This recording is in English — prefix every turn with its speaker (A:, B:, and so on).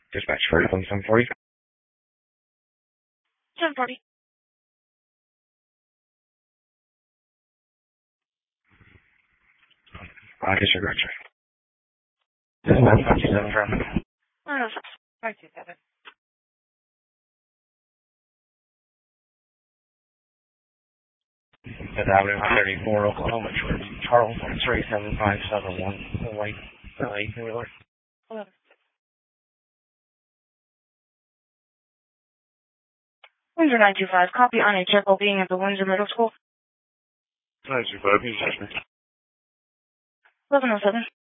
A: Dispatch for 740.
B: 740.
A: Disregard, sir. This is 527 from.
B: Oh, no, 527.
A: Fifth Avenue, 34, Oklahoma, Charles, 37571, White, 18-wheeler.
B: 925, copy on a triple being at the Windsor Middle School.
A: 925, you judge me.
B: 1107.